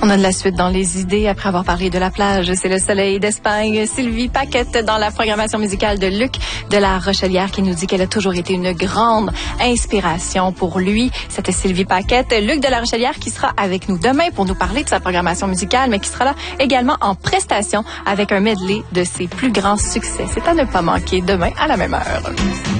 On a de la suite dans les idées après avoir parlé de la plage. C'est le soleil d'Espagne. Sylvie Paquette dans la programmation musicale de Luc de la Rochelière qui nous dit qu'elle a toujours été une grande inspiration pour lui. C'était Sylvie Paquette. Luc de la Rochelière qui sera avec nous demain pour nous parler de sa programmation musicale, mais qui sera là également en prestation avec un medley de ses plus grands succès. C'est à ne pas manquer demain à la même heure.